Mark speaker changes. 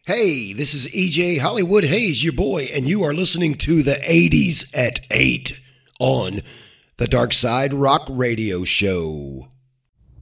Speaker 1: Hey, this is EJ Hollywood Hayes, your boy, and you are listening to the 80s at 8 on the Dark Side Rock Radio Show.